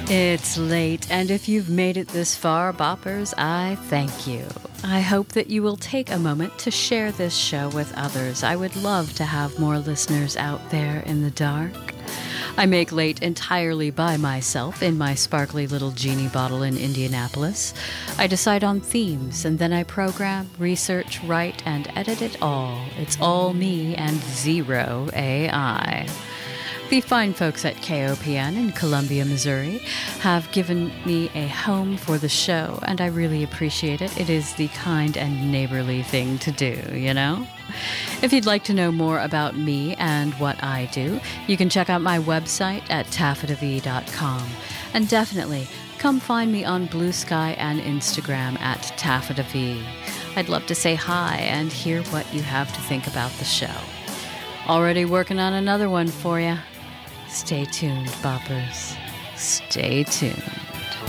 It's late, and if you've made it this far, Boppers, I thank you. I hope that you will take a moment to share this show with others. I would love to have more listeners out there in the dark. I make Late entirely by myself in my sparkly little genie bottle in Indianapolis. I decide on themes, and then I program, research, write, and edit it all. It's all me and zero AI. The fine folks at KOPN in Columbia, Missouri have given me a home for the show, and I really appreciate it. It is the kind and neighborly thing to do, you know? If you'd like to know more about me and what I do, you can check out my website at taffetav.com. And definitely, come find me on Blue Sky and Instagram at taffetav. I'd love to say hi and hear what you have to think about the show. Already working on another one for you. Stay tuned, Boppers. Stay tuned.